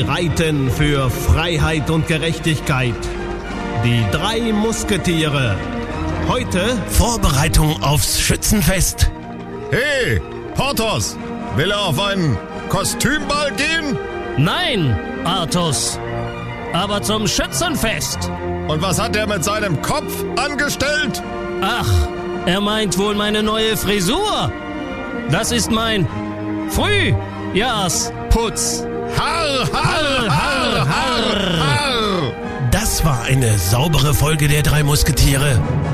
reiten für Freiheit und Gerechtigkeit. Die 3 Musketiere. Heute Vorbereitung aufs Schützenfest. Hey, Porthos, will er auf einen Kostümball gehen? Nein, Artus, aber zum Schützenfest. Und was hat er mit seinem Kopf angestellt? Ach, er meint wohl meine neue Frisur. Das ist mein Frühjahrsputz. Harr, harr, harr, harr, harr. Das war eine saubere Folge der 3 Musketiere.